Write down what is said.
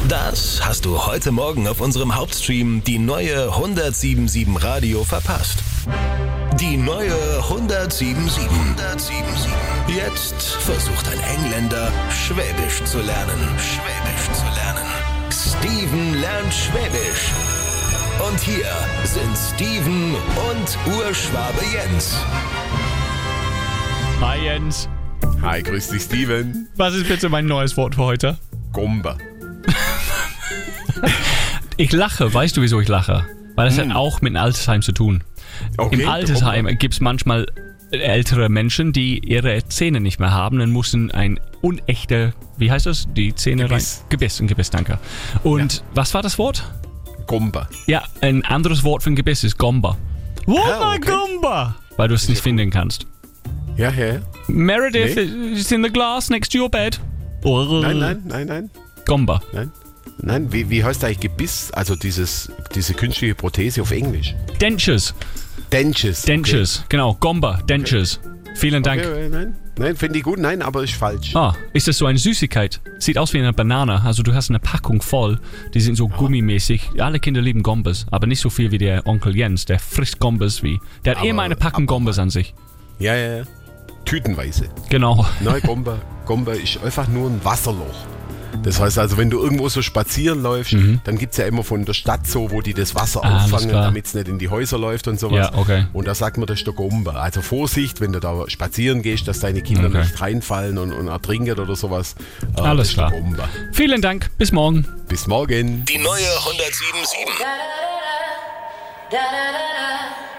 Das hast du heute Morgen auf unserem Hauptstream die neue 107.7 Radio verpasst. Die neue 107.7. Jetzt versucht ein Engländer, Schwäbisch zu lernen. Steven lernt Schwäbisch. Und hier sind Steven und Urschwabe Jens. Hi Jens. Hi, grüß dich Steven. Was ist bitte mein neues Wort für heute? Gomba. Ich lache. Weißt du, wieso ich lache? Weil das hat auch mit dem Altersheim zu tun. Okay, Im Altersheim gibt es manchmal ältere Menschen, die ihre Zähne nicht mehr haben und müssen ein unechter, wie heißt das? Die Zähne Gebiss. Ein Gebiss, danke. Und was war das Wort? Gomba. Ja, ein anderes Wort für ein Gebiss ist Gomba. okay. Gomba! Weil du es nicht finden kannst. Ja. Meredith is in the glass next to your bed. Nein. Gomba. Nein, wie heißt eigentlich Gebiss? Also diese künstliche Prothese auf Englisch. Dentures. Dentures. Genau, Gomba, Dentures. Vielen Dank. Okay, nein, finde ich gut. Nein, aber ist falsch. Ist das so eine Süßigkeit? Sieht aus wie eine Banane. Also du hast eine Packung voll. Die sind so gummimäßig. Alle Kinder lieben Gombas, aber nicht so viel wie der Onkel Jens. Der frisst Gombas wie. Der hat immer eine Packung Gombas an sich. Ja. Tütenweise. Genau. Nein, Gomba ist einfach nur ein Wasserloch. Das heißt also, wenn du irgendwo so spazieren läufst, dann gibt es ja immer von der Stadt so, wo die das Wasser auffangen, damit es nicht in die Häuser läuft und sowas. Ja, okay. Und da sagt man, das ist der Gomba. Also Vorsicht, wenn du da spazieren gehst, dass deine Kinder nicht reinfallen und ertrinken oder sowas. Alles klar. Der Gomba. Vielen Dank. Bis morgen. Bis morgen. Die neue 107.7.